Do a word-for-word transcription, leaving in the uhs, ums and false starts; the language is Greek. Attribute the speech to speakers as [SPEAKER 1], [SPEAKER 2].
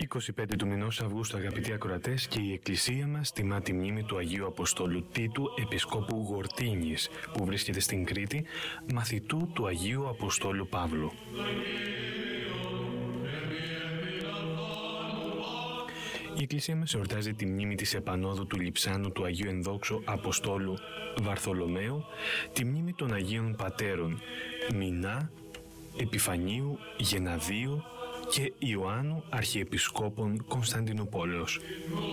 [SPEAKER 1] είκοσι πέντε του μηνός Αυγούστου, αγαπητοί ακροατές, και η Εκκλησία μας τιμά τη μνήμη του Αγίου Αποστόλου Τίτου, Επισκόπου Γορτίνης, που βρίσκεται στην Κρήτη, μαθητού του Αγίου Αποστόλου Παύλου. Η Εκκλησία μας εορτάζει τη μνήμη της επανόδου του Λειψάνου του Αγίου Ενδόξου Αποστόλου Βαρθολομαίου, τη μνήμη των Αγίων Πατέρων Μινά, Επιφανίου, Γεναδίου και Ιωάννου, Αρχιεπισκόπων Κωνσταντινουπόλεως.